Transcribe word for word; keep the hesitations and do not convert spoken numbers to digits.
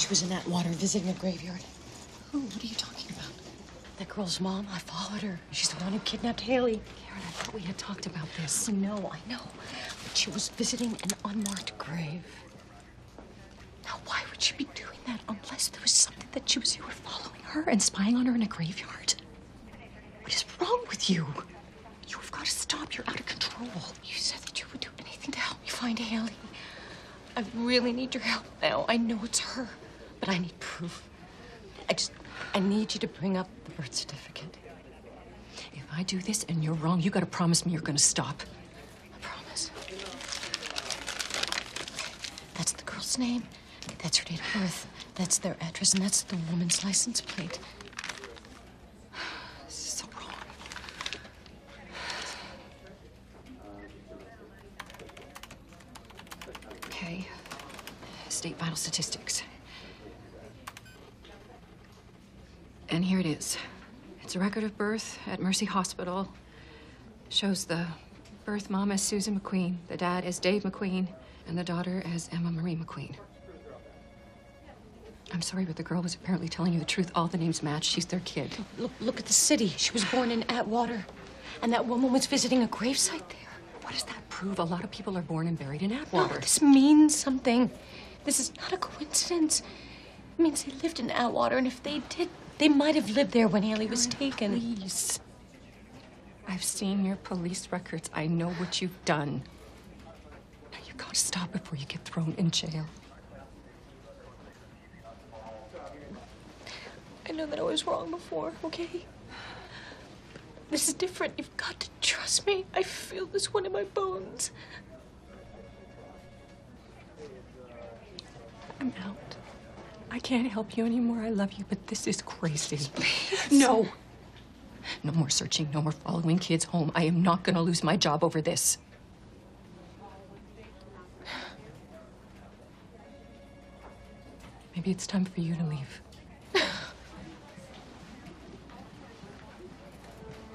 She was in that water visiting a graveyard. Who? What are you talking about? That girl's mom. I followed her. She's the one who kidnapped Haley. Karen, I thought we had talked about this. I know, I know. But she was visiting an unmarked grave. Now, why would she be doing that unless there was something that she was... You were following her and spying on her in a graveyard? What is wrong with you? You've got to stop. You're out of control. You said that you would do anything to help me find Haley. I really need your help now. I know it's her, but I need proof. I just... I need you to bring up the birth certificate. If I do this and you're wrong, you got to promise me you're going to stop. I promise. That's the girl's name. That's her date of birth. That's their address, and that's the woman's license plate. This is so wrong. Okay. State vital statistics. And here it is. It's a record of birth at Mercy Hospital. Shows the birth mom as Susan McQueen, the dad as Dave McQueen, and the daughter as Emma Marie McQueen. I'm sorry, but the girl was apparently telling you the truth. All the names match. She's their kid. Look, look at the city. She was born in Atwater. And that woman was visiting a gravesite there. What does that prove? A lot of people are born and buried in Atwater. No, this means something. This is not a coincidence. It means they lived in Atwater, and if they did, they might have lived there when Haley was taken. Please. I've seen your police records. I know what you've done. Now you gotta stop before you get thrown in jail. I know that I was wrong before, okay? This is different. You've got to trust me. I feel this one in my bones. I'm out. I can't help you anymore. I love you, but this is crazy. Please. No. No more searching, no more following kids home. I am not gonna lose my job over this. Maybe it's time for you to leave.